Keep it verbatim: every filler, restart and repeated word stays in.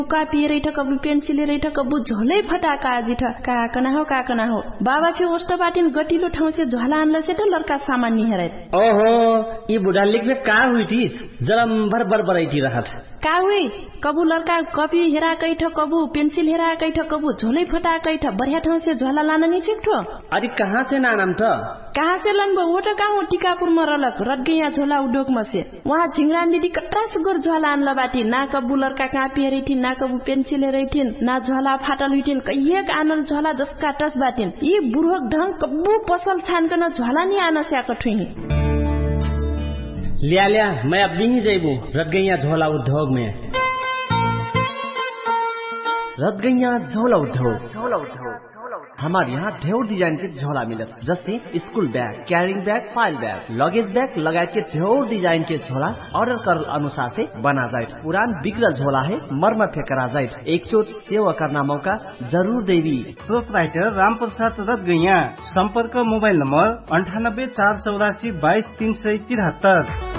कापी रैठ कबु पेन्सिल रैठ कबु झोलै फटाका आजी ठ का कना हो का कना हो बाबा फे ओस्ट बाटिन गटिलो ठाउँ से झोला आनले से लड़का सामान नि हेरे ओहो ई बुढा लिख में का हुई थी जरम भर भर बरैठी रहत का हुई कबु लड़का कॉपी हेरा कैठ कबु पेन्सिल हेरा कैठ कबु झोलै फटा कैठ बढ़िया ठाउँ से झोला लान नि छिक्ठो अरे कहाँ से नाम त कहाँ से लनबो वो त कहाँ टीकापुर में रलक रटगैया झोला उद्योग में से वहाँ झिंगरान दीदी कट्रा सुगर झोला आनला बाटी ना कबु लड़का कापी हेरैठी ना कबु पेन्सिल हेरैठिन ना झोला फाटल हुइठिन कहिएक आनल झोला जसका टच बाटिन यी बुढोक ढंग कबु पसल छानकन झोला नि आन स्याक ठुही लिया लिया मैं अब नहीं जाइबू रटगैया झोला उद्योग में रटगैया झोला उद्योग झोला उद्योग हमारे यहाँ ढेर डिजाइन के झोला मिलत जस्तै school bag carrying bag file bag luggage bag लगायत के ढेर डिजाइन के झोला ऑर्डर करल अनुसार से बना जाए पुरान बिगड़ल झोला है मरम्मत करा जाए एक चोट सेवा करना मौका जरूर देवी प्रोपराइटर राम प्रसाद रटगैया संपर्क मोबाइल नंबर अंठानब्बे चार चौरासी बाईस तीन सय तिहत्तर।